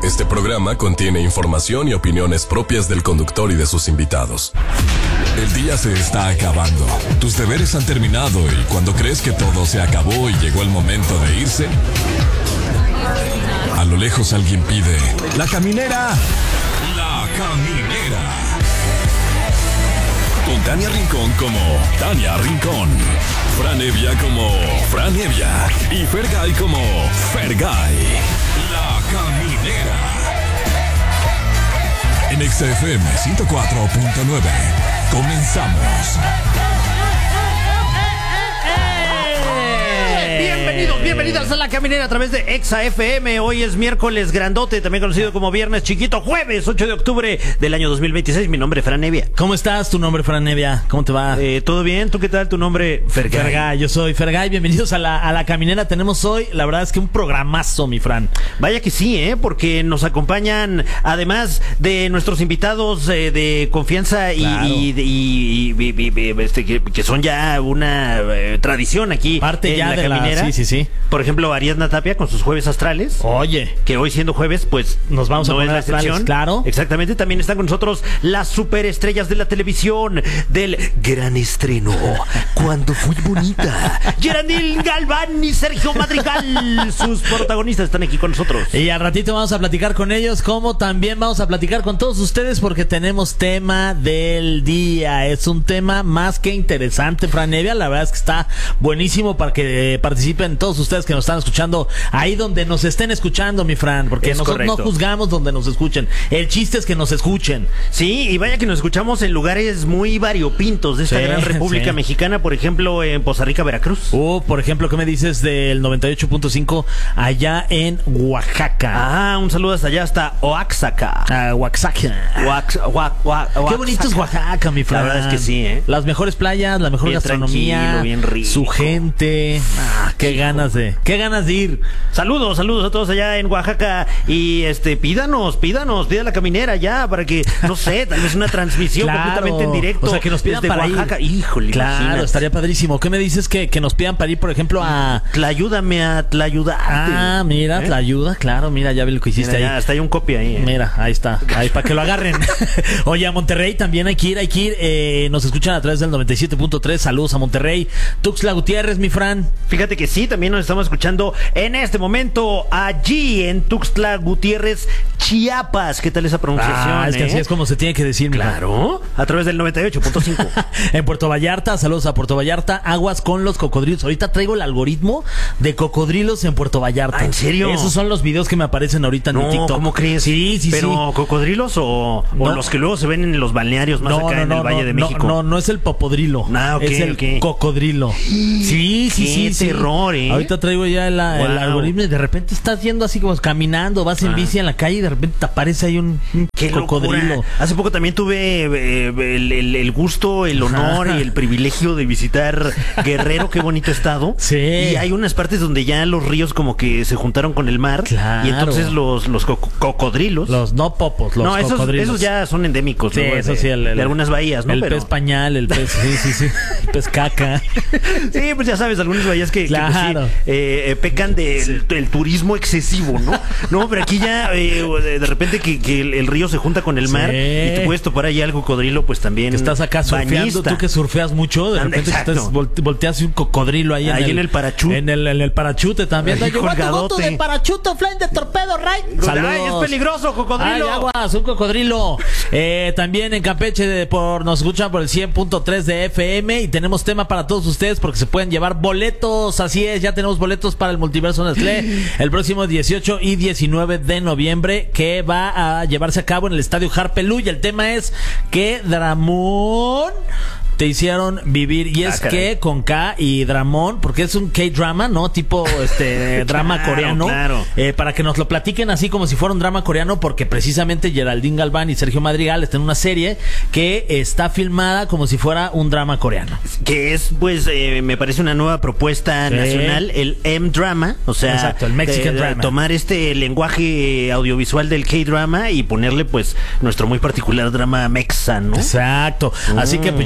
Este programa contiene información y opiniones propias del conductor y de sus invitados. El día se está acabando. Tus deberes han terminado y cuando crees que todo se acabó y llegó el momento de irse, a lo lejos alguien pide: ¡La caminera! ¡La caminera! Con Tania Rincón como Tania Rincón, Fran Evia como Fran Evia y Fergay como Fergay. La caminera. En XFM 104.9. Comenzamos. Bienvenidos a La Caminera a través de Exa FM. Hoy es miércoles grandote, también conocido como viernes chiquito, jueves 8 de octubre del año 2026. Mi nombre es Fran Evia. ¿Cómo estás? Tu nombre, Fran Evia. ¿Cómo te va? ¿Todo bien? ¿Tú qué tal? Tu nombre, Fergay. Fergay, yo soy Fergay. Bienvenidos a la Caminera. Tenemos hoy, la verdad es que un programazo, mi Fran. Vaya que sí, porque nos acompañan, además de nuestros invitados de confianza, claro, que son ya una tradición aquí. Parte ya de la Caminera. Sí. Por ejemplo, Ariadna Tapia con sus jueves astrales. Oye. Que hoy siendo jueves, pues nos vamos a poner la excepción. Claro. Exactamente. También están con nosotros las superestrellas de la televisión del gran estreno Cuando Fui Bonita. Geraldine Galván y Sergio Madrigal. Sus protagonistas están aquí con nosotros. Y al ratito vamos a platicar con ellos, como también vamos a platicar con todos ustedes, porque tenemos tema del día. Es un tema más que interesante, Fran Evia. La verdad es que está buenísimo para que participen todos ustedes que nos están escuchando ahí donde nos estén escuchando, mi Fran, porque nosotros no juzgamos donde nos escuchen. El chiste es que nos escuchen. Sí, y vaya que nos escuchamos en lugares muy variopintos de esta gran República Mexicana, por ejemplo, en Poza Rica, Veracruz. Por ejemplo, ¿qué me dices del 98.5 allá en Oaxaca? Un saludo hasta allá, hasta Oaxaca. Oaxaca. Qué bonito es Oaxaca, mi Fran. La verdad es que sí, Las mejores playas, la mejor bien gastronomía, bien rico, su gente. Qué ganas de ir. Saludos a todos allá en Oaxaca. Y pídanos, pida La Caminera ya, para que, no sé, tal vez una transmisión completamente en directo. O sea, que nos pidan para Oaxaca. Ir. Híjole, claro, imagínate. Estaría padrísimo. ¿Qué me dices que nos pidan para ir, por ejemplo, a Tlayúdame a Tlayudarte? Mira, Tlayuda, claro, mira, ya vi lo que hiciste. Mira, ahí. Hasta hay un copia ahí. Mira, ahí está, ahí para que lo agarren. Oye, a Monterrey también hay que ir. Nos escuchan a través del 97.3. Saludos a Monterrey. Tuxtla Gutiérrez, mi Fran. Fíjate que sí, también nos estamos escuchando en este momento allí en Tuxtla Gutiérrez, Chiapas. ¿Qué tal esa pronunciación? Es que así es como se tiene que decir. Claro, a través del 98.5. En Puerto Vallarta, saludos a Puerto Vallarta. Aguas con los cocodrilos. Ahorita traigo el algoritmo de cocodrilos en Puerto Vallarta. ¿En serio? Esos son los videos que me aparecen ahorita en mi TikTok. ¿Cómo crees? Sí. ¿Pero cocodrilos o los que luego se ven en los balnearios más acá en el Valle de México? No es el popodrilo. Es el cocodrilo. Sí. Qué terror, Ahorita traigo ya el algoritmo y de repente estás yendo así como caminando, vas en bici en la calle y de repente te aparece ahí un cocodrilo. Locura. Hace poco también tuve el gusto, el honor y el privilegio de visitar Guerrero, qué bonito estado. Sí. Y hay unas partes donde ya los ríos como que se juntaron con el mar. Claro. Y entonces los cocodrilos. Los cocodrilos. Esos ya son endémicos. Sí, eso sí. De algunas bahías, ¿no? El pez pañal, el pez, sí. El pez caca. Sí, pues ya sabes, algunas bahías que claro. pecan del turismo excesivo, ¿no? No, pero aquí ya de repente que el río se junta con el mar y te puedes topar ahí al cocodrilo, pues también. Que estás acá surfeando, bañista. Tú que surfeas mucho, de repente volteas un cocodrilo ahí en el parachute. En el parachute también. Colgadote. Tú de parachute, flying de torpedo, right? Saludos. Ay, es peligroso, cocodrilo. Ay, aguas, un cocodrilo. También en Campeche nos escuchan por el 100.3 de FM y tenemos tema para todos ustedes porque se pueden llevar boletos. Así es, ya tenemos boletos para el Multiverso Nestlé el próximo 18 y 19 de noviembre, que va a llevarse a cabo en el Estadio Harpelú. Y el tema es ¿qué dramón te hicieron vivir? Y es que con K y dramón, porque es un K-drama, ¿no? Tipo drama coreano. Claro. Para que nos lo platiquen así como si fuera un drama coreano, porque precisamente Geraldine Galván y Sergio Madrigal están en una serie que está filmada como si fuera un drama coreano. Que es, pues, me parece una nueva propuesta nacional, el M-drama. O sea, exacto, el Mexican drama. Tomar este lenguaje audiovisual del K-drama y ponerle, pues, nuestro muy particular drama mexa, ¿no? Exacto. Así que, pues, ya lo saben.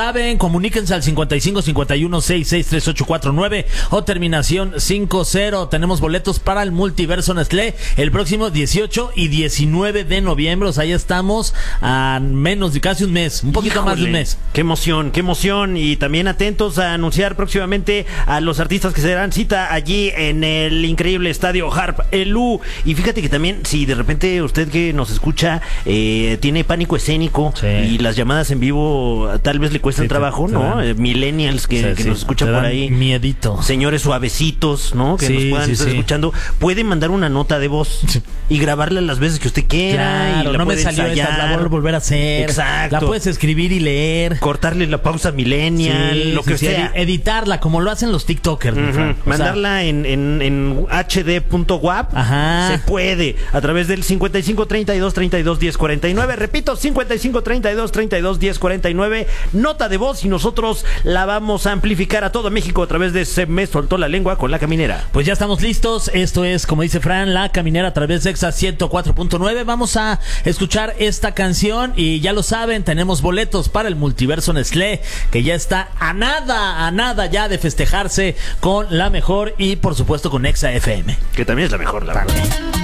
saben, comuníquense al 55 51 66 3849 o terminación 50. Tenemos boletos para el Multiverso Nestlé el próximo 18 y 19 de noviembre. O sea, ya estamos a menos de casi un mes, un poquito más de un mes. Qué emoción, qué emoción. Y también atentos a anunciar próximamente a los artistas que se darán cita allí en el increíble estadio Harp Elú. Y fíjate que también, si de repente usted que nos escucha tiene pánico escénico y las llamadas en vivo tal vez le cuestan trabajo, ¿no? Millennials que nos escuchan por ahí. Miedito. Señores suavecitos, ¿no? Que nos puedan estar escuchando. Puede mandar una nota de voz y grabarla las veces que usted quiera. Claro, y la no me puede salió ensayar. esta, la voy a volver a hacer. Exacto. La puedes escribir y leer. Cortarle la pausa millennial, lo que sea. Editarla, como lo hacen los TikTokers. Mandarla en hd.wap. Se puede a través del 55 32 32 10 49. Repito, 55 32 32 10 49. Nota de voz y nosotros la vamos a amplificar a todo México a través de Se Me Soltó la Lengua con La Caminera. Pues ya estamos listos. Esto es, como dice Fran, La Caminera a través de Exa 104.9. Vamos a escuchar esta canción y ya lo saben, tenemos boletos para el Multiverso Nestlé, que ya está a nada ya de festejarse con la mejor y por supuesto con Exa FM. Que también es la mejor, la verdad.